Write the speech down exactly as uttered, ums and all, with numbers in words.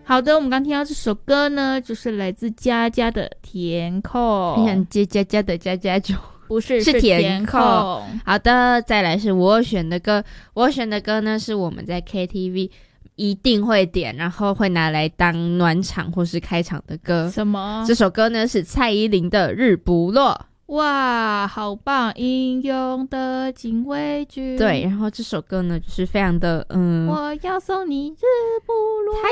好的，我们刚听到这首歌呢，就是来自佳佳的填空。 你想接佳佳的佳佳就不是， 是填填空。好的，再来是我选的歌，我选的歌呢是我们在 K T V 一定会点，然后会拿来当暖场或是开场的歌。 什么？ 这首歌呢是蔡依林的《日不落》。 哇，好棒！英勇的禁卫军。 对，然后这首歌呢就是非常的嗯， 我要送你日不落。 它